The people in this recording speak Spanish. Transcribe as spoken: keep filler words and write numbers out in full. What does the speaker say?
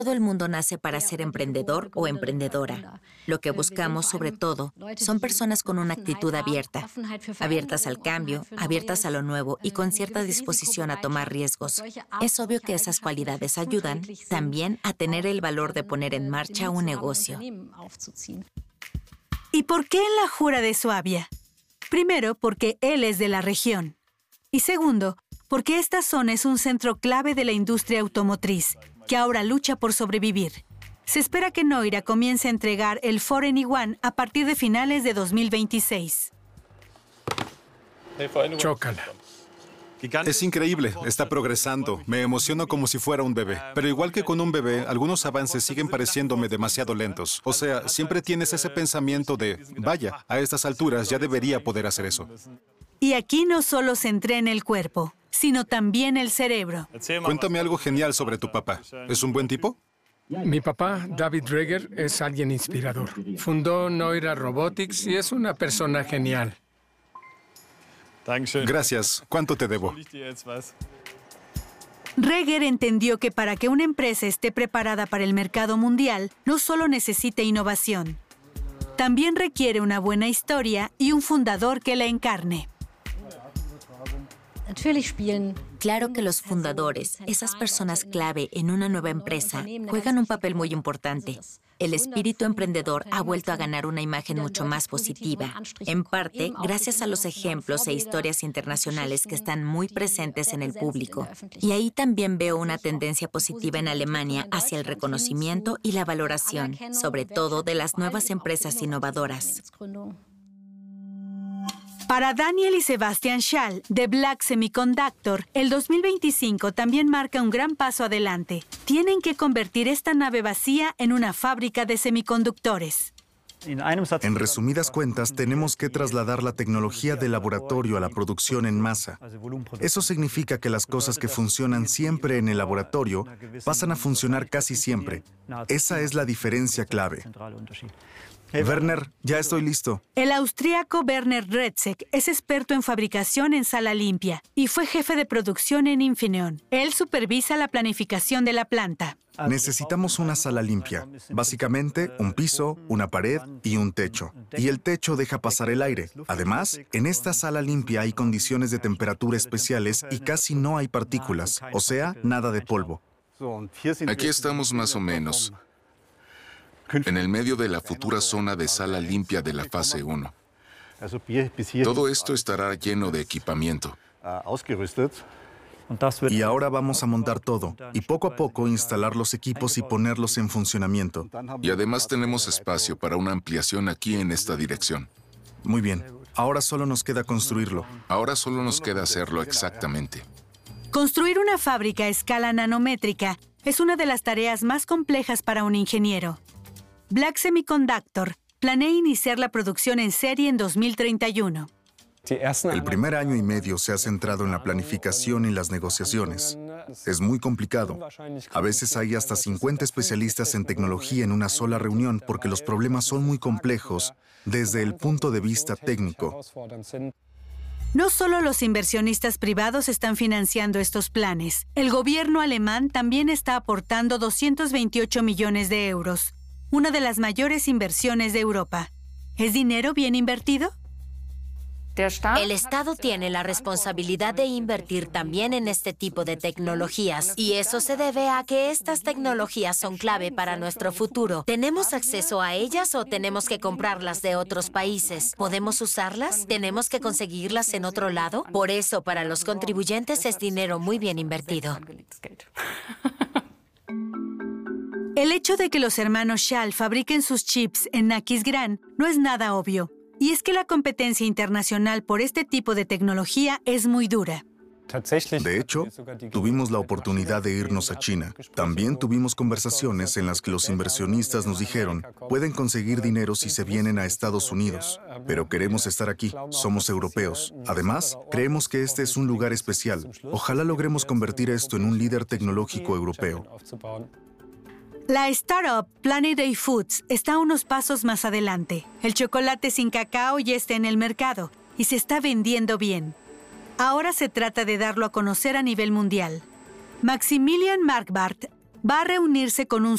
Todo el mundo nace para ser emprendedor o emprendedora. Lo que buscamos, sobre todo, son personas con una actitud abierta, abiertas al cambio, abiertas a lo nuevo y con cierta disposición a tomar riesgos. Es obvio que esas cualidades ayudan también a tener el valor de poner en marcha un negocio. ¿Y por qué en la jura de Suabia? Primero, porque él es de la región. Y segundo, porque esta zona es un centro clave de la industria automotriz, que ahora lucha por sobrevivir. Se espera que Noira comience a entregar el Ford N uno a partir de finales de dos mil veintiséis. Chócala. Es increíble, está progresando. Me emociono como si fuera un bebé. Pero igual que con un bebé, algunos avances siguen pareciéndome demasiado lentos. O sea, siempre tienes ese pensamiento de, vaya, a estas alturas ya debería poder hacer eso. Y aquí no solo se entrena el cuerpo, sino también el cerebro. Cuéntame algo genial sobre tu papá. ¿Es un buen tipo? Mi papá, David Dreger, es alguien inspirador. Fundó Noira Robotics y es una persona genial. Gracias. ¿Cuánto te debo? Dreger entendió que para que una empresa esté preparada para el mercado mundial, no solo necesita innovación. También requiere una buena historia y un fundador que la encarne. Claro que los fundadores, esas personas clave en una nueva empresa, juegan un papel muy importante. El espíritu emprendedor ha vuelto a ganar una imagen mucho más positiva, en parte gracias a los ejemplos e historias internacionales que están muy presentes en el público. Y ahí también veo una tendencia positiva en Alemania hacia el reconocimiento y la valoración, sobre todo de las nuevas empresas innovadoras. Para Daniel y Sebastian Schall, de Black Semiconductor, el dos mil veinticinco también marca un gran paso adelante. Tienen que convertir esta nave vacía en una fábrica de semiconductores. En resumidas cuentas, tenemos que trasladar la tecnología del laboratorio a la producción en masa. Eso significa que las cosas que funcionan siempre en el laboratorio pasan a funcionar casi siempre. Esa es la diferencia clave. Werner, ya estoy listo. El austríaco Werner Retzek es experto en fabricación en sala limpia y fue jefe de producción en Infineon. Él supervisa la planificación de la planta. Necesitamos una sala limpia. Básicamente, un piso, una pared y un techo. Y el techo deja pasar el aire. Además, en esta sala limpia hay condiciones de temperatura especiales y casi no hay partículas, o sea, nada de polvo. Aquí estamos más o menos en el medio de la futura zona de sala limpia de la fase uno. Todo esto estará lleno de equipamiento. Y ahora vamos a montar todo, y poco a poco instalar los equipos y ponerlos en funcionamiento. Y además tenemos espacio para una ampliación aquí en esta dirección. Muy bien, ahora solo nos queda construirlo. Ahora solo nos queda hacerlo exactamente. Construir una fábrica a escala nanométrica es una de las tareas más complejas para un ingeniero. Black Semiconductor planea iniciar la producción en serie en dos mil treinta y uno. El primer año y medio se ha centrado en la planificación y las negociaciones. Es muy complicado. A veces hay hasta cincuenta especialistas en tecnología en una sola reunión porque los problemas son muy complejos desde el punto de vista técnico. No solo los inversionistas privados están financiando estos planes. El gobierno alemán también está aportando doscientos veintiocho millones de euros. Una de las mayores inversiones de Europa. ¿Es dinero bien invertido? El Estado tiene la responsabilidad de invertir también en este tipo de tecnologías, y eso se debe a que estas tecnologías son clave para nuestro futuro. ¿Tenemos acceso a ellas o tenemos que comprarlas de otros países? ¿Podemos usarlas? ¿Tenemos que conseguirlas en otro lado? Por eso, para los contribuyentes es dinero muy bien invertido. El hecho de que los hermanos Schall fabriquen sus chips en Aquisgrán no es nada obvio. Y es que la competencia internacional por este tipo de tecnología es muy dura. De hecho, tuvimos la oportunidad de irnos a China. También tuvimos conversaciones en las que los inversionistas nos dijeron, pueden conseguir dinero si se vienen a Estados Unidos, pero queremos estar aquí, somos europeos. Además, creemos que este es un lugar especial. Ojalá logremos convertir esto en un líder tecnológico europeo. La startup Planet A Foods está unos pasos más adelante. El chocolate sin cacao ya está en el mercado y se está vendiendo bien. Ahora se trata de darlo a conocer a nivel mundial. Maximilian Marquardt va a reunirse con un